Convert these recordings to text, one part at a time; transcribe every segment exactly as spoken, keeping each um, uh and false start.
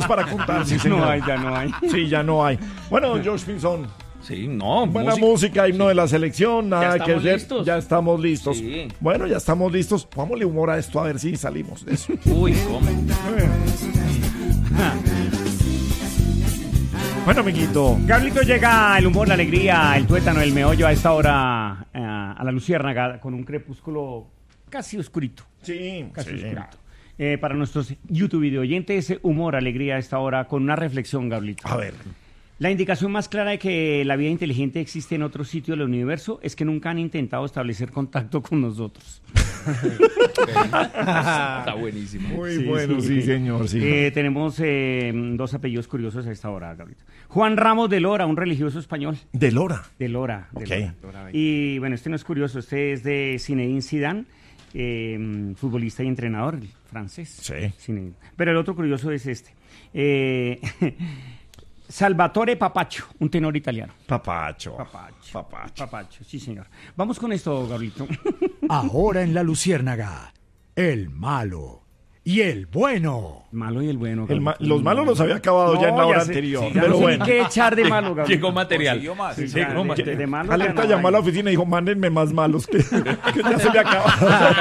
para contar. Sí, señor. No hay, ya no hay. Sí, ya no hay. Bueno, don George Pinzón. Sí, no. Buena música, música himno sí. de la selección, nada que hacer. Listos. Ya estamos listos. Sí. Bueno, ya estamos listos. Pongámosle humor a esto a ver si salimos de eso. Uy, ¿cómo? Bueno, amiguito. Carlito, llega el humor, la alegría, el tuétano, el meollo a esta hora eh, a la luciérnaga con un crepúsculo casi oscurito. Sí, casi sí. oscurito. Eh, para nuestros YouTube video oyentes, humor, alegría a esta hora con una reflexión, Gablito. A ver. La indicación más clara de que la vida inteligente existe en otro sitio del universo es que nunca han intentado establecer contacto con nosotros. Está buenísimo. Muy sí, bueno, sí, sí señor. Sí. Eh, tenemos eh, dos apellidos curiosos a esta hora, Gabriel. Juan Ramos de Lora, un religioso español. De Lora. De Lora. De okay. Lora. Y bueno, este no es curioso, este es de Zinedine Zidane, eh, futbolista y entrenador francés. Sí. Zinedine. Pero el otro curioso es este. Eh, Salvatore Papacho, un tenor italiano. Papacho. Papacho. Papacho. Papacho, sí, señor. Vamos con esto, Gabrielito. Ahora en la luciérnaga, el malo y el bueno. Malo y el bueno. El ma los malos los había acabado no, ya en la hora sé, anterior. Sí, pero no bueno. ¿Qué echar de malo, Gabriel? Llegó material. Sí, sí, llegó material. De, de malo Alerta llamó a la oficina y dijo, mándenme más malos que, que ya se me acabó.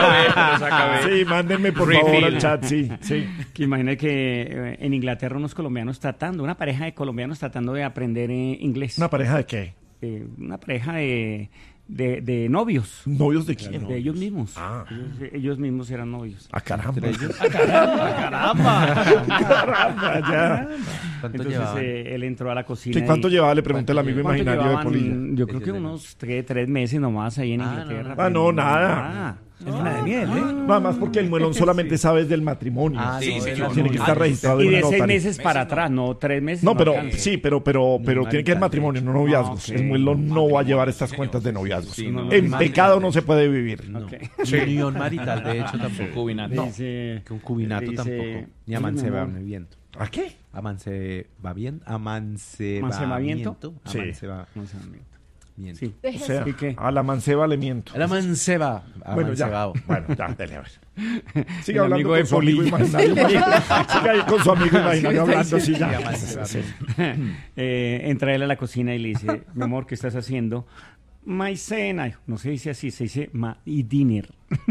Sí, mándenme por Refill. favor al chat, sí, sí. Que imagine que eh, en Inglaterra unos colombianos tratando, una pareja de colombianos tratando de aprender eh, inglés. ¿Una pareja de qué? Eh, una pareja de... De, de novios. ¿Novios de quién? De ellos mismos. Ah. Ellos, ellos mismos eran novios. ¡A caramba! Ellos, ¡A caramba! ¡Caramba! ¡Caramba! Ya. Entonces eh, él entró a la cocina. ¿Y cuánto y, llevaba? Le pregunté al amigo imaginario llevaban, de Polilla. Yo creo que unos tres, tres meses nomás ahí en ah, Inglaterra. No, no. Ah, no, nada. nada. Es una de miel, ¿eh? Nada más porque el muelón solamente sí. sabe del matrimonio. Ah, sí, señor. Tiene que estar registrado y en de una seis notaría. meses para atrás, no tres meses. No, pero alcanza. sí, pero pero pero no, tiene que ser matrimonio, no noviazgos. Ah, okay. El muelón no va a llevar estas cuentas de noviazgos. Sí, no, en no, pecado no se puede vivir. Okay. No. Unión marital, de hecho, tampoco. Cubinato. No. Dice, que un cubinato dice, tampoco. Ni amancebamiento. ¿A qué? Amancebamiento. Amancebamiento. ¿Amancebamiento? Sí. Amancebamiento. Sí. O sea, a la manceba le miento. A la manceba. Bueno, ya. Bueno, ya, dele a ver. Siga el hablando con su amigo imaginario. Siga ahí con su amigo imaginario hablando, sí, ya. Sí. Eh, entra él a la cocina y le dice, mi amor, ¿qué estás haciendo? Maicena. No se dice así, se dice ma y dinner.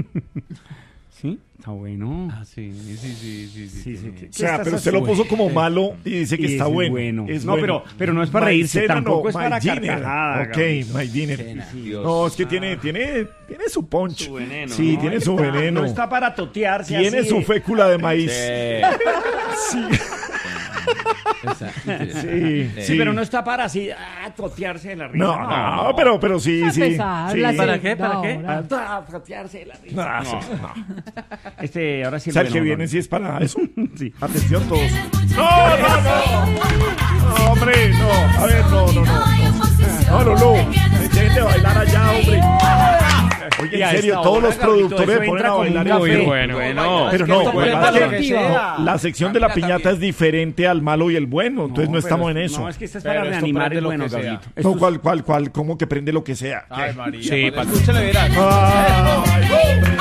¿Sí? Está bueno. Ah, sí, sí, sí, sí. sí, sí, sí. O sea, pero usted lo puso como malo y dice que y está bueno. bueno. Es no, bueno. Pero, pero no es para reírse, Maicena, tampoco no, es para carcajada. Ok, my dinner. Sí, no, es que tiene, tiene, tiene su punch. Su veneno. Sí, no, tiene su está, veneno. No está para totearse. Tiene así su de... fécula de maíz. Sí. Sí. Sí, sí, sí, pero no está para así ah, totearse de la risa. No, no, no, pero, pero sí, sí. Pesar, sí. ¿Para qué? ¿Para qué? Ah, totearse de la risa. No, no. Sí, no. Este, ahora sí. O sea, el bueno, que viene no. sí es para eso. Sí. Atención todos. No, no, no. No, hombre, no. A ver, no, no, no. No, Lulú. Dejen de bailar allá, hombre. Oye, en serio, todos los productores ponen a bailar en Muy bueno, bueno. Pero no, lo que no, la sección de la piñata es diferente al malo y el bueno, entonces no estamos en eso. No, es que esta es para reanimar el bueno, Gablito. No, cuál, cuál, cuál, cómo que prende lo que sea. Ay, María. Sí, para que usted le verá. Ay, hombre.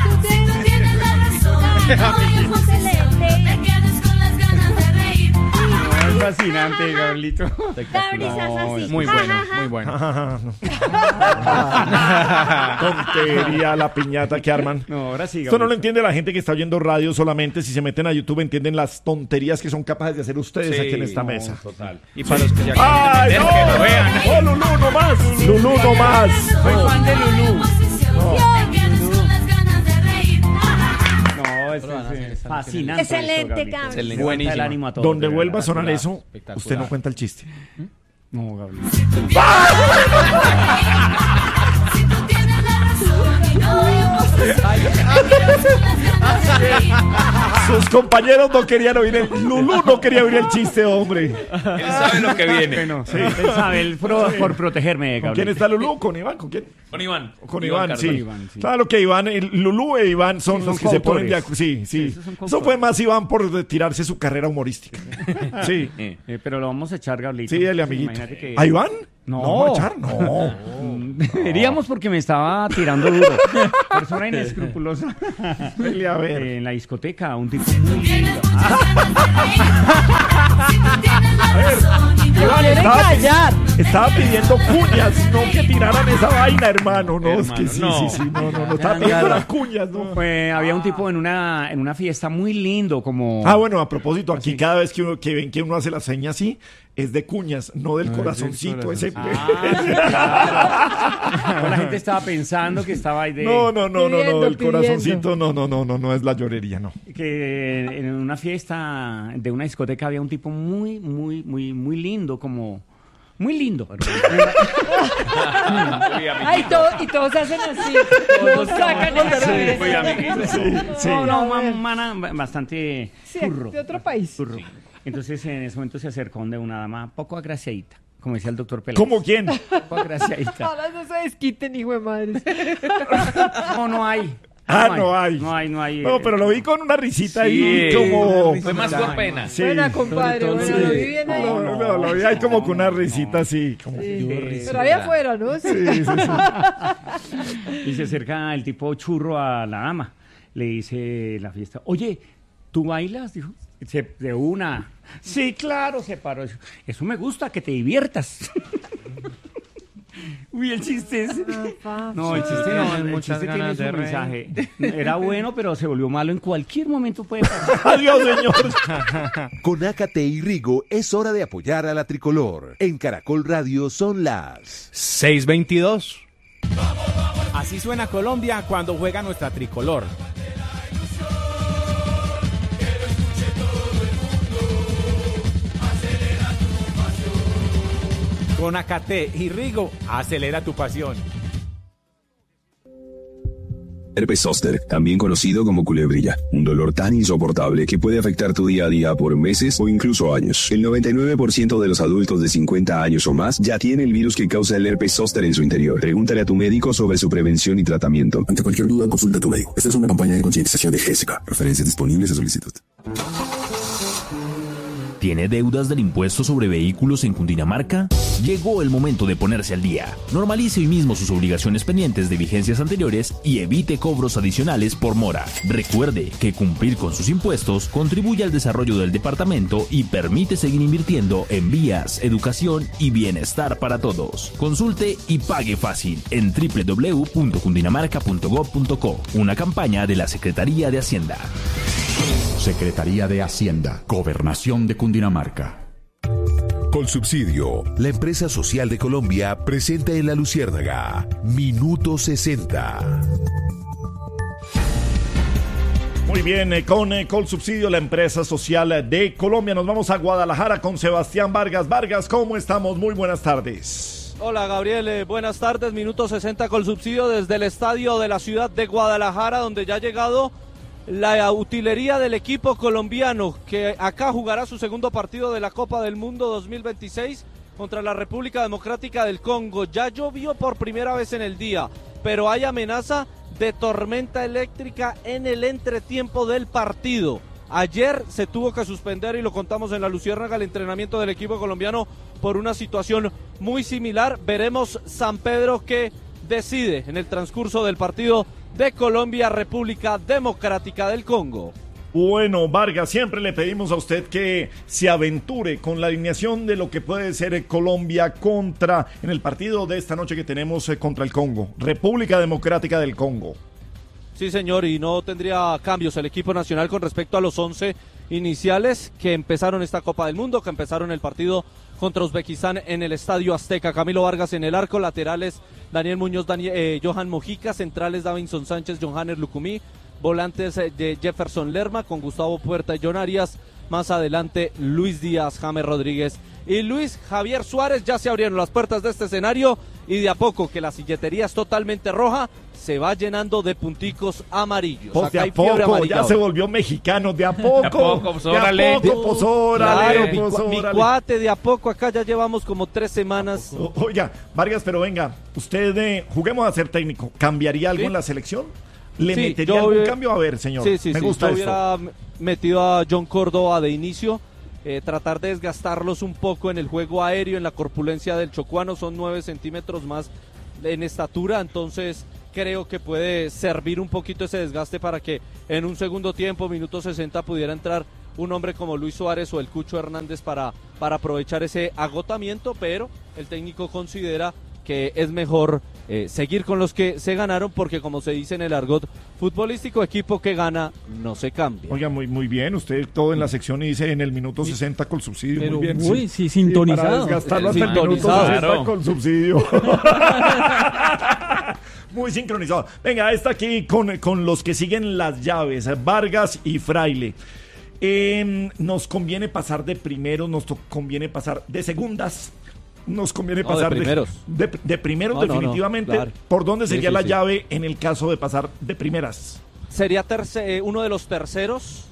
Es fascinante, Gablito. No, muy bueno, muy bueno. Tontería la piñata que arman. No, ahora sí, Esto no lo entiende la gente que está oyendo radio solamente. Si se meten a YouTube entienden las tonterías que son capaces de hacer ustedes Sí, aquí en esta no, mesa. Total. Y para los que ya ¡Ay, quieren no! meter, que lo vean. ¡No, Lulú, no más! ¡Lulú, no más! Soy No. fan de Lulú. No, es, es, es fascinante. Excelente, esto, Gablito. Excelente. Buenísimo. El ánimo a todos, Donde de vuelva a verdad. sonar eso, Espectacular. usted no cuenta el chiste. No, Gablito. Sus compañeros no querían oír el... Lulú no quería oír el chiste, hombre. Él sabe lo que viene. Bueno, sí, él sabe, él pro, por protegerme, ¿Con Gablito. quién está Lulú? ¿Con Iván? ¿Con quién? Con Iván. Con Iván, Iván sí. Cardona. Iván, sí. Claro que Iván, el Lulú e Iván son Sí, los son que se ponen de coautores. acuerdo. Sí, sí. Sí, esos son Eso coautores. fue más Iván por retirarse su carrera humorística. Sí. Eh. Eh, pero lo vamos a echar, Gablito. Sí, dale, amiguito. Imagínate que... ¿A Iván? No. ¿Lo vamos a echar? No. Deberíamos porque me estaba tirando duro. Persona inescrupulosa. Dele a ver. Eh, en la discoteca, un tipo muy lindo. estaba pidiendo cuñas, no que tiraran esa vaina, hermano. No, es que Hermano, sí, no. sí, sí, no, no, no, estaba pidiendo las cuñas, no. Pues había un tipo en una, en una fiesta muy lindo, como... Ah, bueno, a propósito, aquí cada vez que, uno, que ven que uno hace la seña así, es de cuñas, no del No, corazoncito es del ese. Ah, sí, claro. La gente estaba pensando que estaba ahí de... No, no, no, no, no, Pidiendo, el pidiendo. corazoncito, no, no, no, no, no es la llorería, no. Que en una fiesta de una discoteca había un tipo muy, muy, muy, muy lindo, como... Muy lindo. Ay, todo, y todos hacen así. Todos sacan el bebé. Muy amiguito. Sí. No, no, A ma- ver. mana bastante Sí, turro. de otro país. turro. Entonces en ese momento se acercó de una dama poco agraciadita, como decía el doctor Peláez. ¿Cómo quién? Poco agraciadita. Ahora no se desquiten, hijo de madre. No, no hay. Ah, no hay. No hay, no hay. No, eh, pero lo vi con una risita ahí Sí, como... Fue más por pena. Sí. Buena, compadre. Sobre todo Bueno, sí. lo vi bien ahí. No, no, no, lo vi ahí como con una risita así. Como... Sí. Eh, Pero ahí afuera, ¿no? Sí. Sí, sí, sí. Y se acerca el tipo churro a la dama. Le dice la fiesta, oye, ¿tú bailas? Dijo, se, de una. Sí, claro, se paró. Eso me gusta, que te diviertas. Uy, el chiste es... No, el chiste no, el Muchas chiste tiene ganas su de reír. mensaje. Era bueno, pero se volvió malo. En cualquier momento puede pasar. Adiós, señor. Con Ácate y Rigo es hora de apoyar a la tricolor. En Caracol Radio son las... seis veintidós. Así suena Colombia cuando juega nuestra tricolor. Con Acate y Rigo, acelera tu pasión. Herpes zóster, también conocido como culebrilla, un dolor tan insoportable que puede afectar tu día a día por meses o incluso años. El noventa y nueve por ciento de los adultos de cincuenta años o más ya tiene el virus que causa el herpes zóster en su interior. Pregúntale a tu médico sobre su prevención y tratamiento. Ante cualquier duda, consulta a tu médico. Esta es una campaña de concientización de Jessica. Referencias disponibles a solicitud. ¿Tiene deudas del impuesto sobre vehículos en Cundinamarca? Llegó el momento de ponerse al día. Normalice hoy mismo sus obligaciones pendientes de vigencias anteriores y evite cobros adicionales por mora. Recuerde que cumplir con sus impuestos contribuye al desarrollo del departamento y permite seguir invirtiendo en vías, educación y bienestar para todos. Consulte y pague fácil en doble u doble u doble u punto cundinamarca punto gob punto co. Una campaña de la Secretaría de Hacienda. Secretaría de Hacienda, Gobernación de Cundinamarca. Colsubsidio, la empresa social de Colombia, presenta en La Luciérnaga Minuto sesenta. Muy bien, eh, con eh, Colsubsidio, la empresa social de Colombia. Nos vamos a Guadalajara con Sebastián Vargas. Vargas, ¿cómo estamos? Muy buenas tardes. Hola Gabriel, eh, buenas tardes. Minuto sesenta Colsubsidio desde el estadio de la ciudad de Guadalajara, donde ya ha llegado la utilería del equipo colombiano, que acá jugará su segundo partido de la Copa del Mundo dos mil veintiséis contra la República Democrática del Congo. Ya llovió por primera vez en el día, pero hay amenaza de tormenta eléctrica en el entretiempo del partido. Ayer se tuvo que suspender, y lo contamos en La Luciérnaga, el entrenamiento del equipo colombiano por una situación muy similar. Veremos San Pedro qué decide en el transcurso del partido de Colombia, República Democrática del Congo. Bueno, Vargas, siempre le pedimos a usted que se aventure con la alineación de lo que puede ser eh, Colombia contra, en el partido de esta noche que tenemos eh, contra el Congo, República Democrática del Congo. Sí, señor, y no tendría cambios el equipo nacional con respecto a los once iniciales que empezaron esta Copa del Mundo, que empezaron el partido contra Uzbekistán en el Estadio Azteca. Camilo Vargas en el arco, laterales Daniel Muñoz, Daniel, eh, Johan Mojica, centrales Davinson Sánchez, Johanner Lucumí, volantes eh, de Jefferson Lerma con Gustavo Puerta y John Arias, más adelante Luis Díaz, James Rodríguez y Luis Javier Suárez. Ya se abrieron las puertas de este escenario y de a poco, que la silletería es totalmente roja, se va llenando de punticos amarillos. Pues Acá de a hay fiebre poco, amarilla ya ahora. se volvió mexicano, de a poco. De a poco, pues, de a órale. poco, pues órale, Claro, pues, mi, mi órale. cuate, de a poco, acá ya llevamos como tres semanas. O- Oiga, Vargas, pero venga, usted, eh, juguemos a ser técnico, ¿cambiaría algo ¿Sí? en la selección? ¿Le Sí, metería yo algún hubiera- cambio? A ver, señor, Sí, sí, me sí, gusta yo esto. hubiera metido a John Córdoba de inicio, eh, tratar de desgastarlos un poco en el juego aéreo, en la corpulencia del chocuano. Son nueve centímetros más en estatura, entonces creo que puede servir un poquito ese desgaste para que en un segundo tiempo, minuto sesenta, pudiera entrar un hombre como Luis Suárez o el Cucho Hernández para, para aprovechar ese agotamiento, pero el técnico considera que es mejor eh, seguir con los que se ganaron, porque como se dice en el argot futbolístico, equipo que gana no se cambia. Oiga, muy, muy bien, usted todo en la sección y dice en el minuto sesenta con subsidio, Pero muy bien. muy, sí, sintonizado. Sí, para desgastarlo hasta el minuto Sintonizado. sesenta con subsidio. Muy sincronizado. Venga, está aquí con, con los que siguen las llaves, Vargas y Fraile. Eh, nos conviene pasar de primeros, nos to- conviene pasar de segundas, nos conviene No, pasar de primeros. de, de, de primeros No, no, no, definitivamente. claro. ¿Por dónde Sí, sería sí, la sí. llave en el caso de pasar de primeras? Sería terce- eh, uno de los terceros.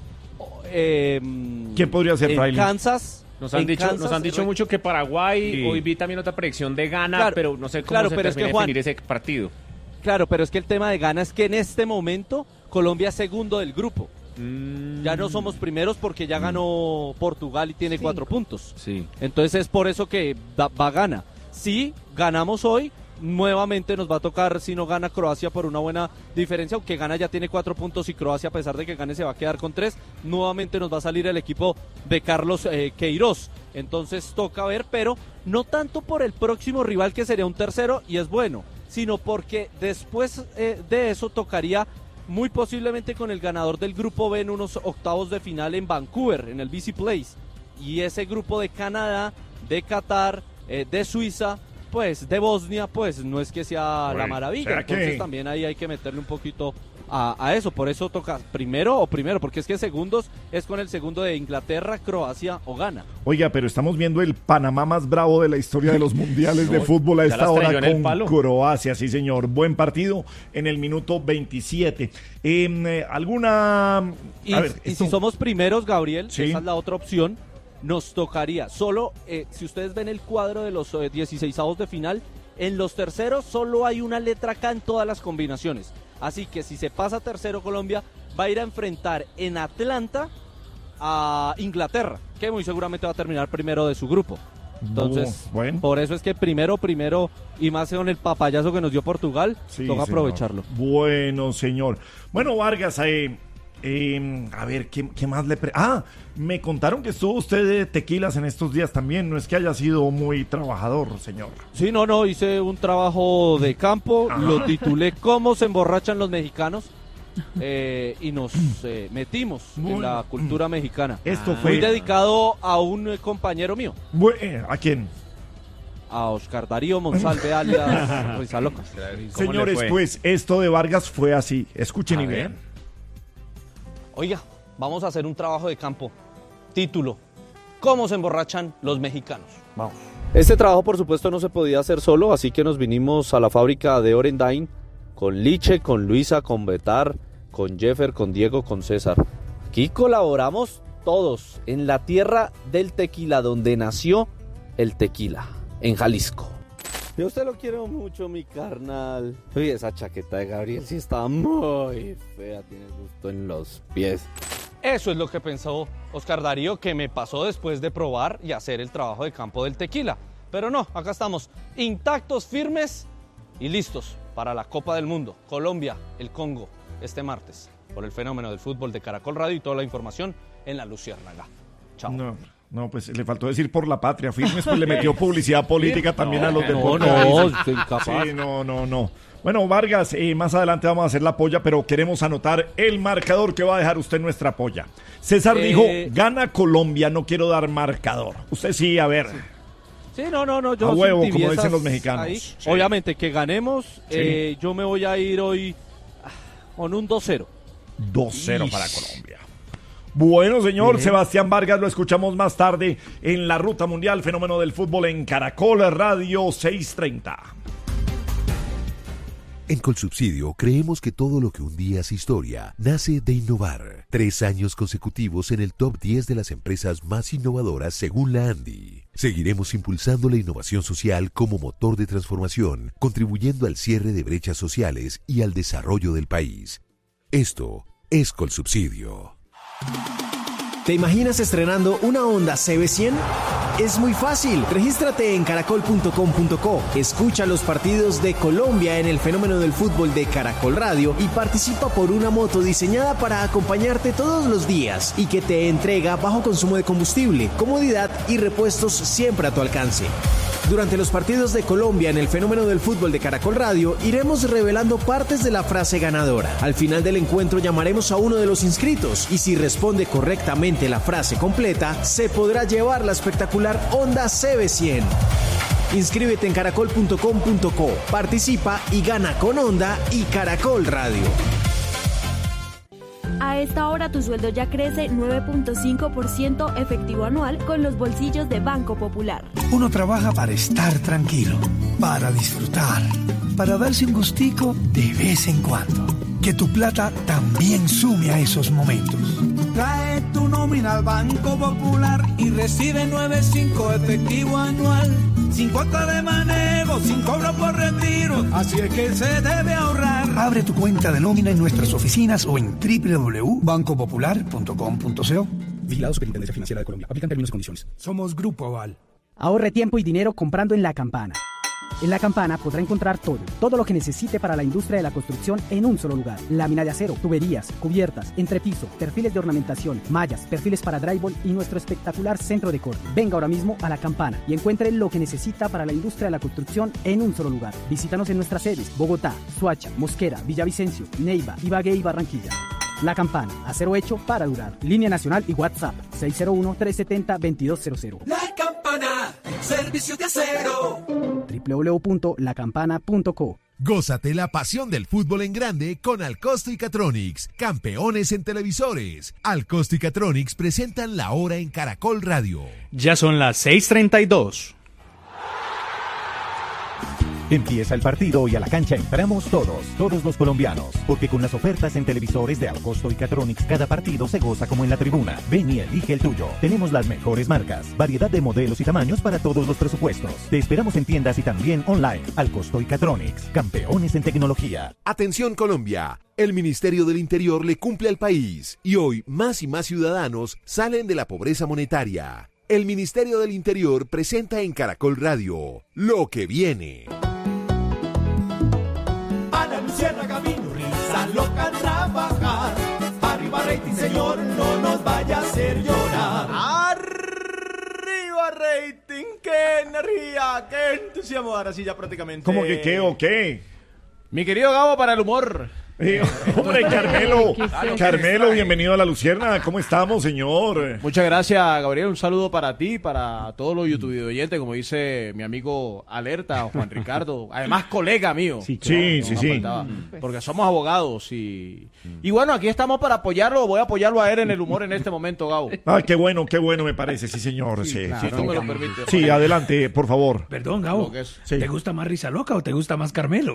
Eh, ¿Quién podría ser, en Fraile? Kansas. Nos han en dicho, Kansas, nos han dicho re- mucho que Paraguay, Sí. hoy vi también otra predicción de Ghana, Claro, pero no sé cómo claro, se pero es que, termina de Juan, definir ese partido. Claro, pero es que el tema de Ghana es que en este momento Colombia es segundo del grupo. Mm. Ya no somos primeros porque ya ganó Portugal y tiene Sí. cuatro puntos. Sí. Entonces es por eso que da- va Ghana. Si ganamos hoy, nuevamente nos va a tocar, si no gana Croacia por una buena diferencia, aunque Ghana ya tiene cuatro puntos y Croacia, a pesar de que gane, se va a quedar con tres, nuevamente nos va a salir el equipo de Carlos eh, Queiroz. Entonces toca ver, pero no tanto por el próximo rival, que sería un tercero y es bueno, sino porque después eh, de eso tocaría muy posiblemente con el ganador del grupo B en unos octavos de final en Vancouver, en el B C Place. Y ese grupo de Canadá, de Qatar, eh, de Suiza, pues de Bosnia, pues no es que sea Bueno, la maravilla. ¿será Entonces que- también ahí hay que meterle un poquito a, a eso. Por eso toca primero o primero, porque es que segundos es con el segundo de Inglaterra, Croacia o Ghana. Oiga, pero estamos viendo el Panamá más bravo de la historia de los mundiales de No, fútbol a ya esta las hora trayó en el con palo. Croacia, sí señor. Buen partido en el minuto veintisiete. Eh, eh, ¿Alguna...? Y, a ver, y esto- si somos primeros, Gabriel, Sí. esa es la otra opción, nos tocaría solo, eh, si ustedes ven el cuadro de los eh, dieciseisavos de final, en los terceros solo hay una letra K en todas las combinaciones. Así que si se pasa tercero Colombia, va a ir a enfrentar en Atlanta a Inglaterra, que muy seguramente va a terminar primero de su grupo. Entonces, Bu- bueno. por eso es que primero, primero, y más con el papayazo que nos dio Portugal, Sí, toca señor. aprovecharlo. Bueno, señor. Bueno, Vargas, eh, eh, a ver, ¿qué, qué más le... Pre ah, me contaron que estuvo usted de tequilas en estos días también. No es que haya sido muy trabajador, señor. Sí, no, no, hice un trabajo de campo, Ajá. lo titulé ¿Cómo se emborrachan los mexicanos? Eh, y nos eh, metimos Muy- en la cultura mexicana. Esto Muy fue... dedicado a un eh, compañero mío, Bu- eh, ¿A quién? a Oscar Darío Monsalve alias Rizaloca. ¿Cómo le Señores, fue? pues esto de Vargas fue así. Escuchen A y ver. vean. Oiga, vamos a hacer un trabajo de campo. Título: ¿Cómo se emborrachan los mexicanos? Vamos. Este trabajo, por supuesto, no se podía hacer solo, así que nos vinimos a la fábrica de Orendain con Liche, con Luisa, con Betar, con Jeffer, con Diego, con César. Aquí colaboramos todos en la tierra del tequila, donde nació el tequila, en Jalisco. Yo a usted lo quiero mucho, mi carnal. Oye, esa chaqueta de Gabriel sí está muy fea, tiene gusto en los pies. Eso es lo que pensó Oscar Darío, que me pasó después de probar y hacer el trabajo de campo del tequila. Pero no, acá estamos, intactos, firmes y listos para la Copa del Mundo. Colombia, el Congo, este martes, por el fenómeno del fútbol de Caracol Radio, y toda la información en La Luciérnaga. Chao. No, no, pues le faltó decir por la patria. Firmes, pues le metió publicidad política también a los No, deportes. no, estoy incapaz. Sí, no, no, no. Bueno, Vargas, eh, más adelante vamos a hacer la polla, pero queremos anotar el marcador que va a dejar usted en nuestra polla. César Eh, dijo, gana Colombia, no quiero dar marcador. Usted sí, a ver. Sí, no, no, no. Yo A huevo, sin como tibiezas dicen los mexicanos. ahí. Sí. Obviamente que ganemos. Sí. eh, yo me voy a ir hoy ah, con un dos cero. dos cero Ish. para Colombia. Bueno, señor Bien. Sebastián Vargas, lo escuchamos más tarde en la Ruta Mundial, fenómeno del fútbol en Caracol Radio seiscientos treinta. En Colsubsidio creemos que todo lo que un día es historia nace de innovar. Tres años consecutivos en el top diez de las empresas más innovadoras según la ANDI. Seguiremos impulsando la innovación social como motor de transformación, contribuyendo al cierre de brechas sociales y al desarrollo del país. Esto es Colsubsidio. ¿Te imaginas estrenando una Honda C B cien? Es muy fácil. Regístrate en caracol punto com punto co. Escucha los partidos de Colombia en el fenómeno del fútbol de Caracol Radio y participa por una moto diseñada para acompañarte todos los días y que te entrega bajo consumo de combustible, comodidad y repuestos siempre a tu alcance. Durante los partidos de Colombia en el Fenómeno del Fútbol de Caracol Radio, iremos revelando partes de la frase ganadora. Al final del encuentro llamaremos a uno de los inscritos y si responde correctamente la frase completa, se podrá llevar la espectacular Honda C B cien. Inscríbete en caracol punto com punto co, participa y gana con Honda y Caracol Radio. A esta hora tu sueldo ya crece nueve punto cinco por ciento efectivo anual con los bolsillos de Banco Popular. Uno trabaja para estar tranquilo, para disfrutar, para darse un gustico de vez en cuando. Que tu plata también sume a esos momentos. Trae tu nómina al Banco Popular y recibe nueve punto cinco efectivo anual. Sin cuota de manejo, sin cobro por retiro, así es que se debe ahorrar. Abre tu cuenta de nómina en nuestras oficinas o en doble u doble u doble u punto banco popular punto com punto co. Vigilado Superintendencia Financiera de Colombia. Aplican términos y condiciones. Somos Grupo Aval. Ahorre tiempo y dinero comprando en La Campana. En La Campana podrá encontrar todo, todo lo que necesite para la industria de la construcción en un solo lugar. Lámina de acero, tuberías, cubiertas, entrepiso, perfiles de ornamentación, mallas, perfiles para drywall y nuestro espectacular centro de corte. Venga ahora mismo a La Campana y encuentre lo que necesita para la industria de la construcción en un solo lugar. Visítanos en nuestras sedes: Bogotá, Soacha, Mosquera, Villavicencio, Neiva, Ibagué y Barranquilla. La Campana, acero hecho para durar. Línea nacional y WhatsApp seis cero uno, tres siete cero, dos cero cero. La Campana, servicio de acero. doble u doble u doble u punto la campana punto co. Gózate la pasión del fútbol en grande con Alcosto y Catronics, campeones en televisores. Alcosto y Catronics presentan la hora en Caracol Radio. Ya son las seis treinta y dos. Empieza el partido y a la cancha entramos todos, todos los colombianos, porque con las ofertas en televisores de Alcosto y Catronics cada partido se goza como en la tribuna. Ven y elige el tuyo. Tenemos las mejores marcas, variedad de modelos y tamaños para todos los presupuestos. Te esperamos en tiendas y también online. Alcosto y Catronics, campeones en tecnología. Atención Colombia, el Ministerio del Interior le cumple al país y hoy más y más ciudadanos salen de la pobreza monetaria. El Ministerio del Interior presenta en Caracol Radio lo que viene. Luciana Camino, risa loca a trabajar. Arriba rating, señor, no nos vaya a hacer llorar. Arriba rating, qué energía, qué entusiasmo. Ahora sí ya prácticamente. ¿Cómo que qué o qué? Mi querido Gabo, para el humor. Eh, hombre, Carmelo, Carmelo, bienvenido a La Lucierna. ¿Cómo estamos, señor? Muchas gracias, Gabriel. Un saludo para ti, para todos los YouTube oyentes, como dice mi amigo Alerta, Juan Ricardo, además colega mío. Sí, sí, sí, sí. Porque somos abogados y y bueno, aquí estamos para apoyarlo. Voy a apoyarlo a él en el humor en este momento, Gabo. Ah, qué bueno, qué bueno me parece, sí, señor. Sí, sí, claro, sí, tú me lo permites. Sí, adelante, por favor. Perdón, Gabo, ¿te gusta más Risa Loca o te gusta más Carmelo?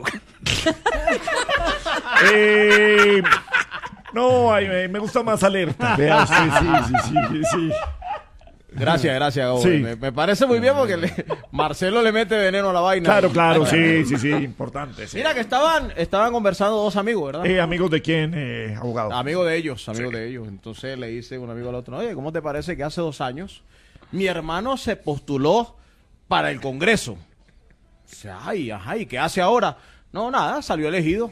Eh, no, ay, me, me gusta más Alerta. Vea usted, sí, sí, sí, sí. Gracias, gracias, Gabo. Sí. Me, me parece muy bien porque le, Marcelo le mete veneno a la vaina. Claro, claro, sí, sí, sí, importante. Sí. Mira que estaban, estaban conversando dos amigos, ¿verdad? Eh, ¿Amigos de quién, eh, abogado? Amigos de ellos, amigos Sí. de ellos. Entonces le dice un amigo al otro, oye, ¿cómo te parece que hace dos años mi hermano se postuló para el Congreso? Dice, ay, ajá, ¿y qué hace ahora? No, nada, salió elegido.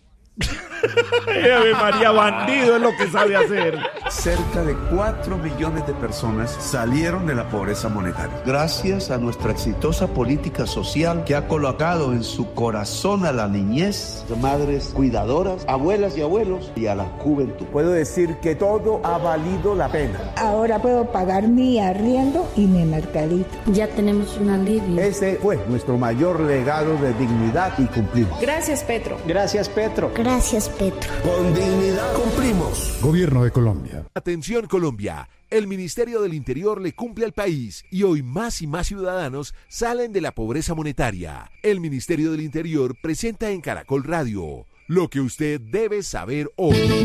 Ave María, bandido es lo que sabe hacer. Cerca de cuatro millones de personas salieron de la pobreza monetaria. Gracias a nuestra exitosa política social que ha colocado en su corazón a la niñez, madres cuidadoras, abuelas y abuelos y a la juventud. Puedo decir que todo ha valido la pena. Ahora puedo pagar mi arriendo y mi mercadito. Ya tenemos un alivio. Ese fue nuestro mayor legado de dignidad y cumplimos. Gracias, Petro. Gracias, Petro. Gracias, Petro. Con dignidad cumplimos. Gobierno de Colombia. Atención Colombia, el Ministerio del Interior le cumple al país y hoy más y más ciudadanos salen de la pobreza monetaria. El Ministerio del Interior presenta en Caracol Radio lo que usted debe saber hoy.